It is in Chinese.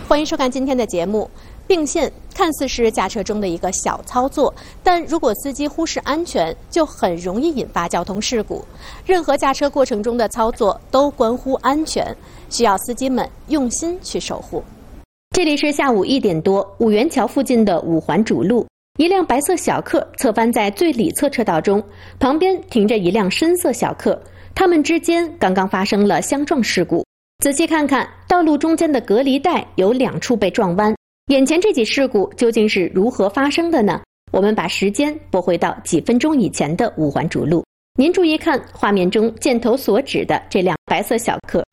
欢迎收看今天的节目。并线看似是驾车中的一个小操作，但如果司机忽视安全，就很容易引发交通事故。任何驾车过程中的操作都关乎安全，需要司机们用心去守护。这里是下午1点多，五元桥附近的5环主路，一辆白色小客侧翻在最里侧车道中，旁边停着一辆深色小客，它们之间刚刚发生了相撞事故。仔细看看，道路中间的隔离带有2处被撞弯。眼前这起事故究竟是如何发生的呢？我们把时间拨回到几分钟以前的5环主路，您注意看画面中箭头所指的这辆白色小客，